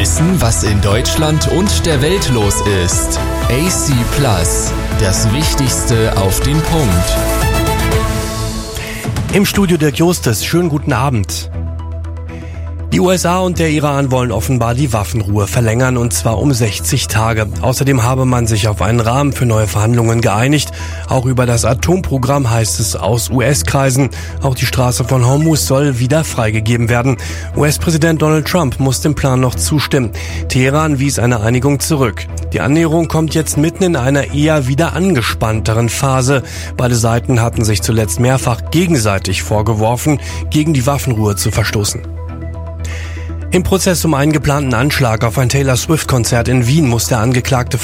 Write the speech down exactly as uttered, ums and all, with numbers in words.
Wissen, was in Deutschland und der Welt los ist. A C Plus, das Wichtigste auf den Punkt. Im Studio Dirk Justus, schönen guten Abend. Die U S A und der Iran wollen offenbar die Waffenruhe verlängern, und zwar um sechzig Tage. Außerdem habe man sich auf einen Rahmen für neue Verhandlungen geeinigt. Auch über das Atomprogramm heißt es aus U S-Kreisen. Auch die Straße von Hormuz soll wieder freigegeben werden. U S-Präsident Donald Trump muss dem Plan noch zustimmen. Teheran wies eine Einigung zurück. Die Annäherung kommt jetzt mitten in einer eher wieder angespannteren Phase. Beide Seiten hatten sich zuletzt mehrfach gegenseitig vorgeworfen, gegen die Waffenruhe zu verstoßen. Im Prozess um einen geplanten Anschlag auf ein Taylor Swift-Konzert in Wien muss der Angeklagte